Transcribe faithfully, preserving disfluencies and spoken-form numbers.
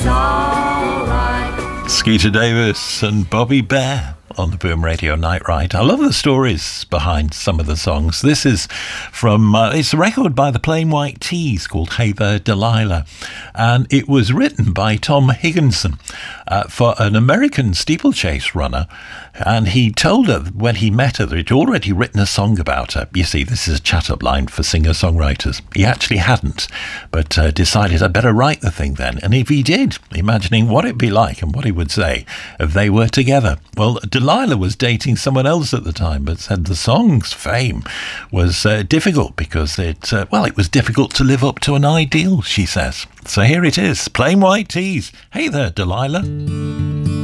Skeeter Davis and Bobby Bare on the Boom Radio Night Ride. I love the stories behind some of the songs. This is from, uh, it's a record by the Plain White T's called Hey There Delilah, and it was written by Tom Higginson uh, for an American steeplechase runner, and he told her when he met her that he'd already written a song about her. You see, this is a chat-up line for singer-songwriters. He actually hadn't, but uh, decided I'd better write the thing then, and if he did, imagining what it'd be like and what he would say if they were together. Well, Delilah was dating someone else at the time, but said the song's fame was uh, difficult because it, uh, well, it was difficult to live up to an ideal, she says. So here it is, Plain White T's. Hey There, Delilah.